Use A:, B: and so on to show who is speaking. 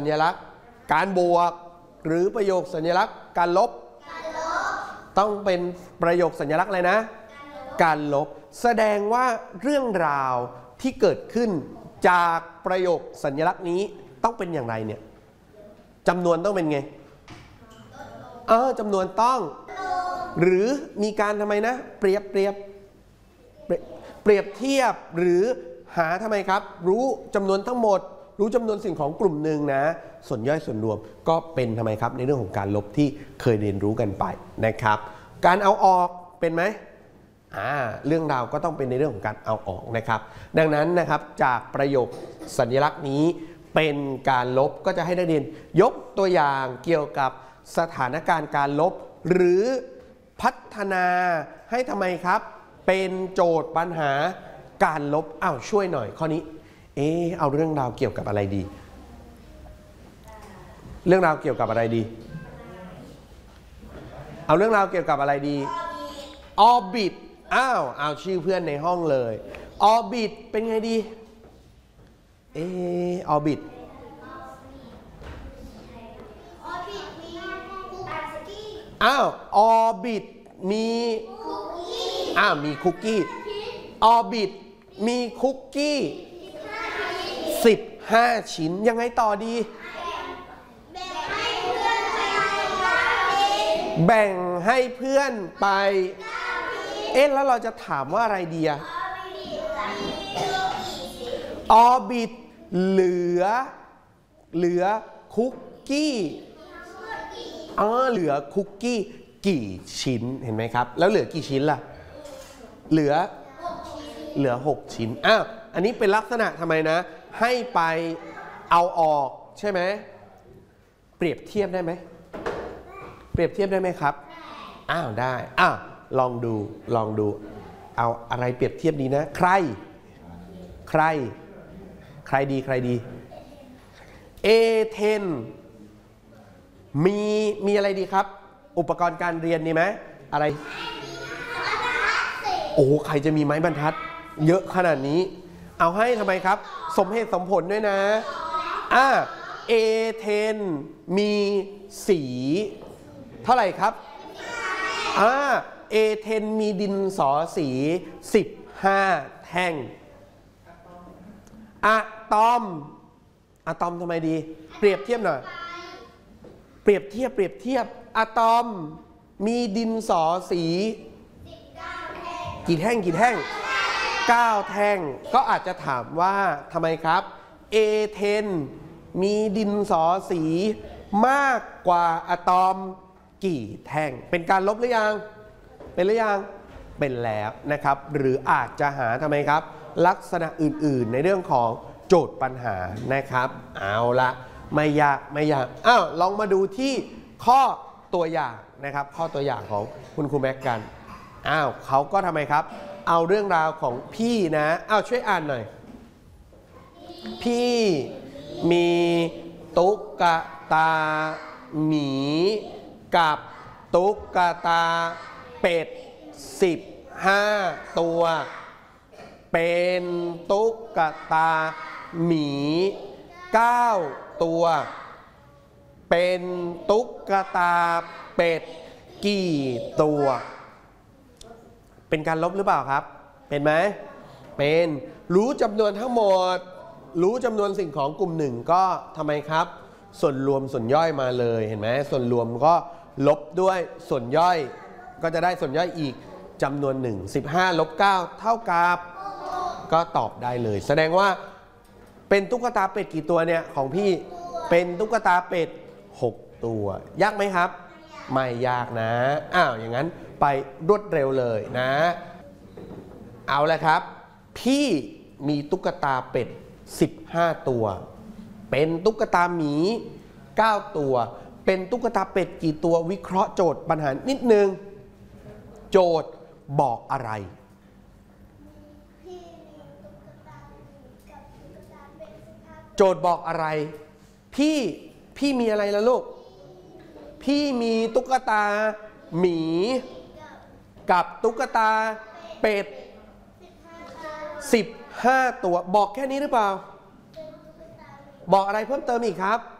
A: ญลักษณ์การบวกหรือประโยคสัญลักษณ์การลบต้องเป็นประโยคสัญลักษณ์อะไรนะการลบแสดงว่าเรื่องราวที่เกิดขึ้นจากประโยคสัญลักษณ์นี้ต้องเป็นอย่างไรเนี่ยจำนวนต้องเป็นไงจำนวนต้องหรือมีการทำไมนะเปรียบเทียบหรือหาทำไมครับรู้จำนวนทั้งหมดรู้จำนวนสิ่งของกลุ่มหนึ่งนะส่วนย่อยส่วนรวมก็เป็นทำไมครับในเรื่องของการลบที่เคยเรียนรู้กันไปนะครับการเอาออกเป็นไหมเรื่องราวก็ต้องเป็นในเรื่องของการเอาออกนะครับดังนั้นนะครับจากประโยคสัญลักษณ์นี้เป็นการลบก็จะให้นักเรียนยกตัวอย่างเกี่ยวกับสถานการณ์การลบหรือพัฒนาให้ทำไมครับเป็นโจทย์ปัญหาการลบช่วยหน่อยข้อนี้เอาเรื่องราวเกี่ยวกับอะไรดีเรื่องราวเกี่ยวกับอะไรดีเอาเรื่องราวเกี่ยวกับอะไรดีออร์บิทเอาชื่อเพื่อนในห้องเลยออร์บิทเป็นไงดีออร์บิทออร์บิทมีคุกกี้ออร์บิทมีคุกกี้15 ชิ้นยังไงต่อดีแบ่งให้เพื่อนไปแล้วเราจะถามว่าอะไรดีออร์บิทเหลือคุกกี้เหลือคุกกี้กี่ชิ้นเห็นไหมครับแล้วเหลือกี่ชิ้นล่ะเหลือ6 ชิ้นอันนี้เป็นลักษณะทำไมนะให้ไปเอาออกใช่ไหมเปรียบเทียบได้ไหมเปรียบเทียบได้ไหมครับได้ลองดูเอาอะไรเปรียบเทียบดีนะใครดีเอเทนมีอะไรดีครับอุปกรณ์การเรียนดีไหมอะไรใครจะมีไม้บรรทัดเยอะขนาดนี้เอาให้ทำไมครับสมเหตุสมผลด้วยนะเอเทนมีสีเท่าไหร่ครับเอเทนมีดินสอสี15 แท่งอะตอมทำไมดีเปรียบเทียบหน่อยเปรียบเทียบอะตอมมีดินสอสีกี่แท่ง9 แท่งก็อาจจะถามว่าทำไมครับเอเทนมีดินสอสีมากกว่าอะตอมกี่แท่งเป็นการลบหรือยังเป็นแล้วนะครับหรืออาจจะหาทำไมครับลักษณะอื่นๆในเรื่องของโจทย์ปัญหานะครับเอาละไม่ยากลองมาดูที่ข้อตัวอย่างนะครับข้อตัวอย่างของคุณครูแม็กกันเขาก็ทำไมครับเอาเรื่องราวของพี่นะช่วยอ่านหน่อยพี่มีตุ๊กตาหมีกับตุ๊กตาเป็ด15 ตัวเป็นตุ๊กตาหมี9 ตัวเป็นตุ๊กตาเป็ดกี่ตัวเป็นการลบหรือเปล่าครับเป็นไหมเป็นรู้จำนวนทั้งหมดรู้จำนวนสิ่งของกลุ่มหนึ่งก็ทำไมครับส่วนรวมส่วนย่อยมาเลยเห็นไหมส่วนรวมก็ลบด้วยส่วนย่อยก็จะได้ส่วนย่อยอีกจำนวนหนึ่ง15 ลบ 9 เท่ากับก็ตอบได้เลยแสดงว่าเป็นตุ๊กตาเป็ดกี่ตัวเนี่ยของพี่เป็นตุ๊กตาเป็ด6 ตัวยากไหมครับไม่ยากนะอย่างนั้นไปรวดเร็วเลยนะเอาละครับพี่มีตุ๊กตาเป็ด15 ตัวเป็นตุ๊กตาหมี9 ตัวเป็นตุ๊กตาเป็ดกี่ตัววิเคราะห์โจทย์ปัญหานิดนึงโจทย์บอกอะไรโจทย์บอกอะไรพี่มีอะไรล่ะลูกพี่มีตุ๊กตาหมีกับตุ๊กตาเป็ด15 ตัวบอกแค่นี้หรือเปล่าบอกอะไรเพิ่มเติมอีกครับ